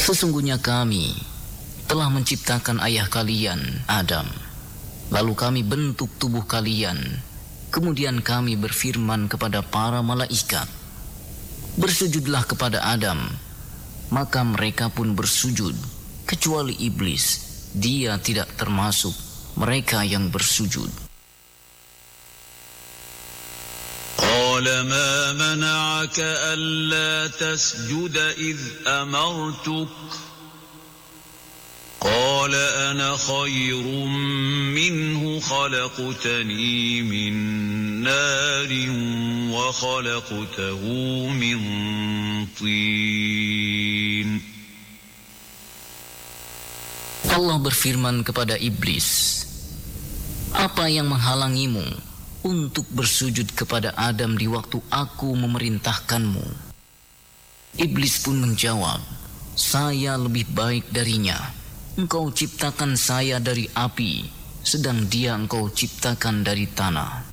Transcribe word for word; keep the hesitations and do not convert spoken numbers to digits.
Sesungguhnya kami telah menciptakan ayah kalian, Adam. Lalu kami bentuk tubuh kalian. Kemudian kami berfirman kepada para malaikat, bersujudlah kepada Adam. Maka mereka pun bersujud, kecuali iblis. Dia tidak termasuk mereka yang bersujud. قال ما منعك ألا تسجد إذ أمرتك قال أنا خير منه خلقتني من نار وخلقته من طين. Allah berfirman kepada iblis, apa yang menghalangimu untuk bersujud kepada Adam di waktu aku memerintahkanmu? Iblis pun menjawab, saya lebih baik darinya. Engkau ciptakan saya dari api, sedang dia engkau ciptakan dari tanah.